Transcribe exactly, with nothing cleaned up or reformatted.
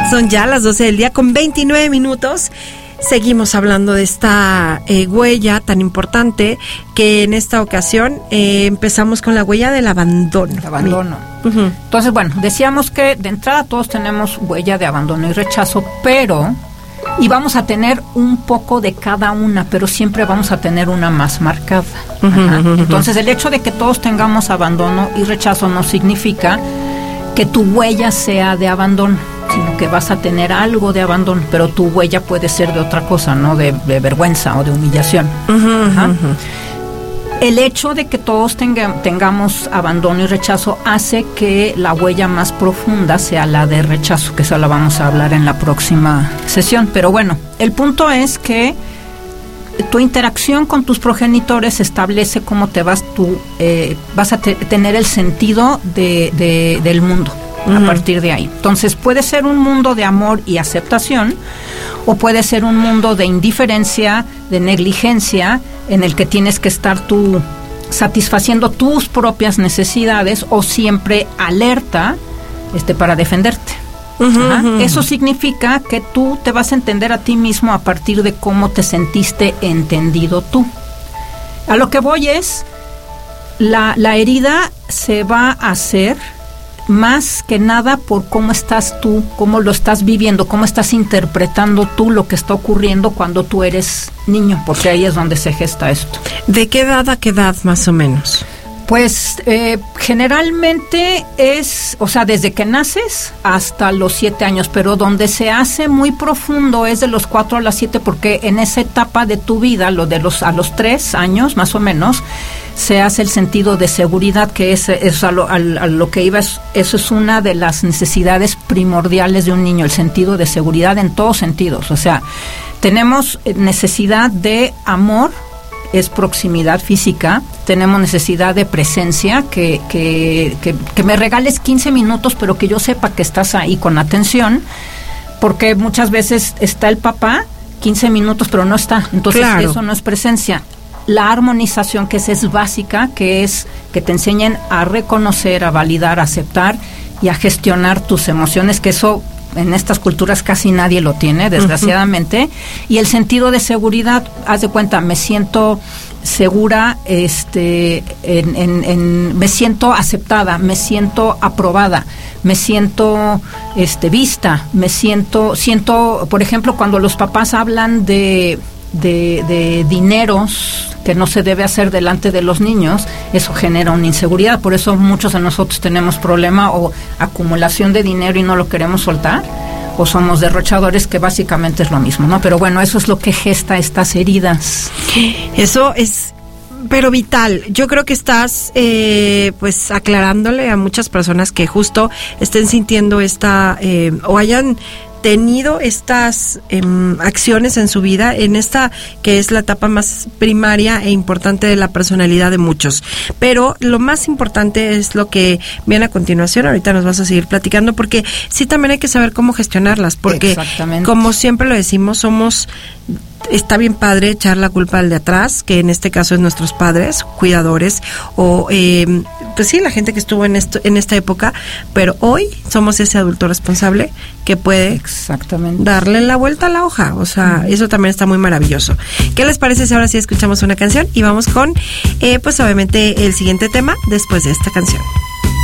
Son ya las doce del día con veintinueve minutos. Seguimos hablando de esta eh, huella tan importante que en esta ocasión eh, empezamos con la huella del abandono. El abandono. Uh-huh. Entonces, bueno, decíamos que de entrada todos tenemos huella de abandono y rechazo, pero, y vamos a tener un poco de cada una, pero siempre vamos a tener una más marcada. Uh-huh, uh-huh. Entonces, el hecho de que todos tengamos abandono y rechazo no significa que tu huella sea de abandono, sino que vas a tener algo de abandono, pero tu huella puede ser de otra cosa, ¿no? De, de vergüenza o de humillación. Uh-huh, Ajá. Uh-huh. El hecho de que todos tenga, tengamos abandono y rechazo hace que la huella más profunda sea la de rechazo, que eso la vamos a hablar en la próxima sesión. Pero bueno, el punto es que tu interacción con tus progenitores establece cómo te vas tú, eh, vas a te- tener el sentido de, de, del mundo. Uh-huh. A partir de ahí. Entonces puede ser un mundo de amor y aceptación, o puede ser un mundo de indiferencia, de negligencia, en el que tienes que estar tú satisfaciendo tus propias necesidades o siempre alerta este, para defenderte. Uh-huh, uh-huh. Eso significa que tú te vas a entender a ti mismo a partir de cómo te sentiste entendido tú. A lo que voy es, la, la herida se va a hacer más que nada por cómo estás tú, cómo lo estás viviendo, cómo estás interpretando tú lo que está ocurriendo cuando tú eres niño, porque ahí es donde se gesta esto. ¿De qué edad a qué edad más o menos? Pues eh, generalmente es, o sea, desde que naces hasta los siete años, pero donde se hace muy profundo es de los cuatro a las siete, porque en esa etapa de tu vida, lo de los a los tres años más o menos, se hace el sentido de seguridad, que es, es a, lo, a, a lo que iba, es, eso es una de las necesidades primordiales de un niño, el sentido de seguridad en todos sentidos. O sea, tenemos necesidad de amor, es proximidad física, tenemos necesidad de presencia, que, que, que, que me regales quince minutos, pero que yo sepa que estás ahí con atención, porque muchas veces está el papá, quince minutos, pero no está, entonces claro, eso no es presencia. La armonización, que es, es básica, que es que te enseñen a reconocer, a validar, a aceptar y a gestionar tus emociones, que eso en estas culturas casi nadie lo tiene, desgraciadamente. Uh-huh. Y el sentido de seguridad, haz de cuenta, me siento segura, este, en, en, en, me siento aceptada, me siento aprobada, me siento este, vista, me siento, siento, por ejemplo, cuando los papás hablan de, de, de dineros que no se debe hacer delante de los niños, eso genera una inseguridad. Por eso muchos de nosotros tenemos problema o acumulación de dinero y no lo queremos soltar, o somos derrochadores, que básicamente es lo mismo, ¿no? Pero bueno, eso es lo que gesta estas heridas. Eso es, pero vital. Yo creo que estás, eh, pues, aclarándole a muchas personas que justo estén sintiendo esta, eh, o hayan tenido estas eh, acciones en su vida, en esta que es la etapa más primaria e importante de la personalidad de muchos. Pero lo más importante es lo que viene a continuación. Ahorita nos vas a seguir platicando, porque sí, también hay que saber cómo gestionarlas, porque como siempre lo decimos, somos... Está bien padre echar la culpa al de atrás, que en este caso es nuestros padres, cuidadores, o eh, pues sí, la gente que estuvo en esto, en esta época, pero hoy somos ese adulto responsable que puede exactamente darle la vuelta a la hoja. O sea, uh-huh. Eso también está muy maravilloso. ¿Qué les parece si ahora sí escuchamos una canción y vamos con, eh, pues obviamente, el siguiente tema después de esta canción?